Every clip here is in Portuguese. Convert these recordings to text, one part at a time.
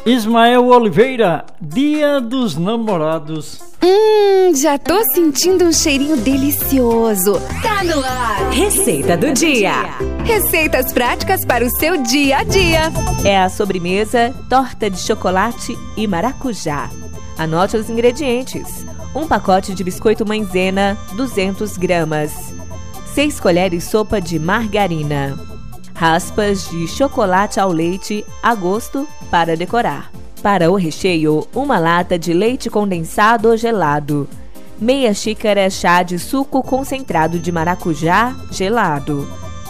Ismael Oliveira, Dia dos Namorados. Já tô sentindo um cheirinho delicioso. Tá no ar. Receita do dia. Receitas práticas para o seu dia a dia. É a sobremesa torta de chocolate e maracujá. Anote os ingredientes. 1 pacote de biscoito maizena, 200 gramas. 6 colheres sopa de margarina. Raspas de chocolate ao leite a gosto para decorar. Para o recheio, 1 lata de leite condensado ou gelado. Meia xícara chá de suco concentrado de maracujá gelado.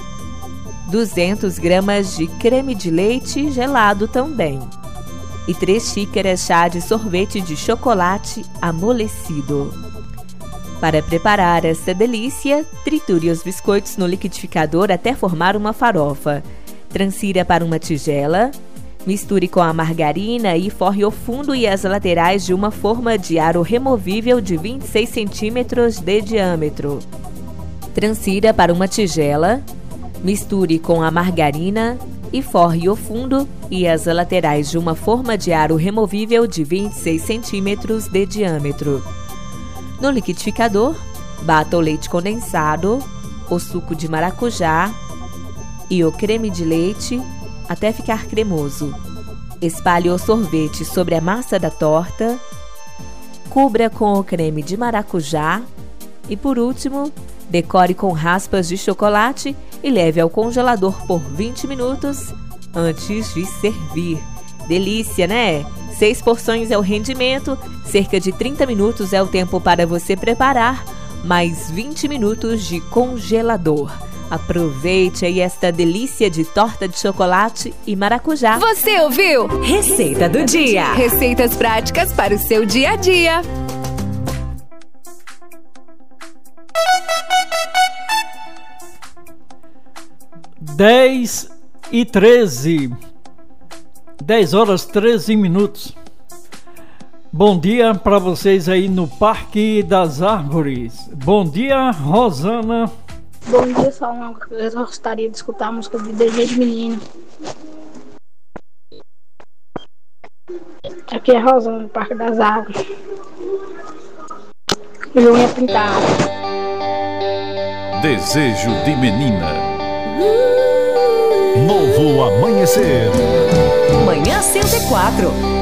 200 gramas de creme de leite gelado também. E 3 xícaras chá de sorvete de chocolate amolecido. Para preparar essa delícia, triture os biscoitos no liquidificador até formar uma farofa. Transfira para uma tigela. Misture com a margarina e forre o fundo e as laterais de uma forma de aro removível de 26 centímetros de diâmetro. Transfira para uma tigela. Misture com a margarina e forre o fundo e as laterais de uma forma de aro removível de 26 centímetros de diâmetro. No liquidificador, bata o leite condensado, o suco de maracujá e o creme de leite até ficar cremoso. Espalhe o sorvete sobre a massa da torta, cubra com o creme de maracujá e, por último, decore com raspas de chocolate e leve ao congelador por 20 minutos antes de servir. Delícia, né? 6 porções é o rendimento, cerca de 30 minutos é o tempo para você preparar, mais 20 minutos de congelador. Aproveite aí esta delícia de torta de chocolate e maracujá. Você ouviu? Receita do dia. Receitas práticas para o seu dia a dia. Dez e 13. 10 horas 13 minutos. Bom dia para vocês aí no Parque das Árvores. Bom dia, Rosana. Bom dia, Salão. Eu gostaria de escutar a música de Desejo Menino. Aqui é Rosana, no Parque das Árvores. Unha pintada. Desejo de Menina. Novo Amanhecer. Manhã 104.